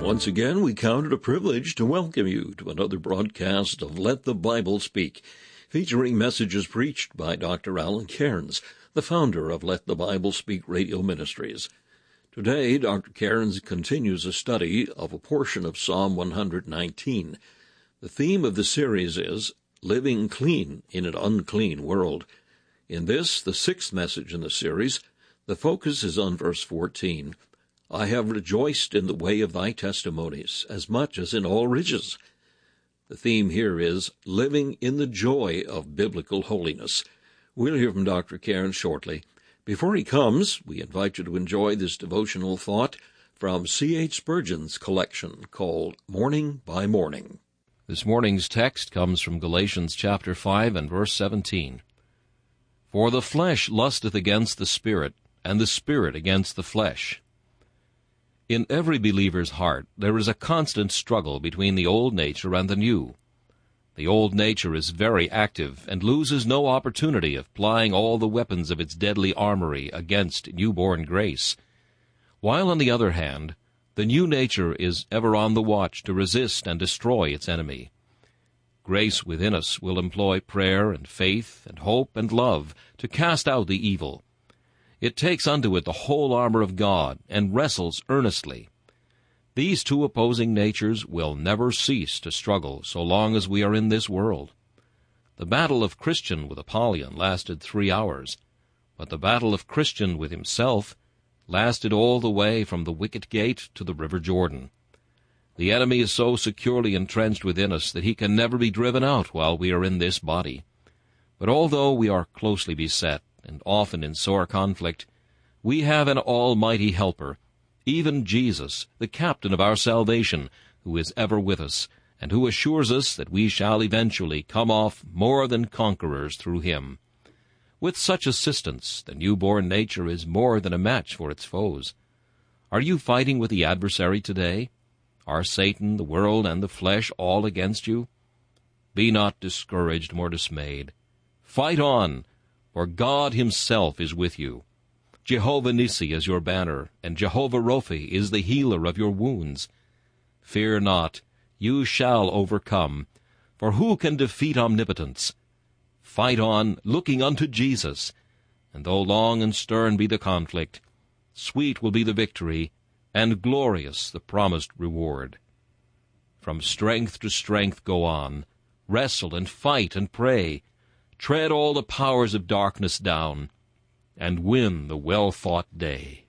Once again, we count it a privilege to welcome you to another broadcast of Let the Bible Speak, featuring messages preached by Dr. Alan Cairns, the founder of Let the Bible Speak Radio Ministries. Today, Dr. Cairns continues a study of a portion of Psalm 119. The theme of the series is Living Clean in an Unclean World. In this, the sixth message in the series, the focus is on verse 14. I have rejoiced in the way of thy testimonies, as much as in all riches. The theme here is living in the joy of biblical holiness. We'll hear from Dr. Cairns shortly. Before he comes, we invite you to enjoy this devotional thought from C.H. Spurgeon's collection called Morning by Morning. This morning's text comes from Galatians chapter 5 and verse 17. For the flesh lusteth against the Spirit, and the Spirit against the flesh. In every believer's heart there is a constant struggle between the old nature and the new. The old nature is very active and loses no opportunity of plying all the weapons of its deadly armory against newborn grace, while on the other hand, the new nature is ever on the watch to resist and destroy its enemy. Grace within us will employ prayer and faith and hope and love to cast out the evil. It takes unto it the whole armor of God, and wrestles earnestly. These two opposing natures will never cease to struggle so long as we are in this world. The battle of Christian with Apollyon lasted 3 hours, but the battle of Christian with himself lasted all the way from the wicket gate to the river Jordan. The enemy is so securely entrenched within us that he can never be driven out while we are in this body. But although we are closely beset, and often in sore conflict, we have an almighty helper, even Jesus, the captain of our salvation, who is ever with us, and who assures us that we shall eventually come off more than conquerors through him. With such assistance, the newborn nature is more than a match for its foes. Are you fighting with the adversary today? Are Satan, the world, and the flesh all against you? Be not discouraged nor dismayed. Fight on, for God himself is with you. Jehovah Nissi is your banner, and Jehovah Rophi is the healer of your wounds. Fear not, you shall overcome, for who can defeat omnipotence? Fight on, looking unto Jesus, and though long and stern be the conflict, sweet will be the victory, and glorious the promised reward. From strength to strength go on, wrestle and fight and pray, tread all the powers of darkness down, and win the well-fought day.